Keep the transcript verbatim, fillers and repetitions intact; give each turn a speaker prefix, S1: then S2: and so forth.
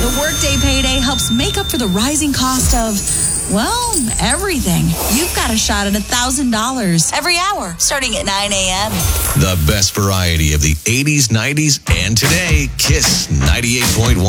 S1: The Workday Payday helps make up for the rising cost of, well, everything. You've got a shot at one thousand dollars every hour, starting at nine a.m.
S2: The best variety of the eighties, nineties, and today. Kiss ninety-eight point one.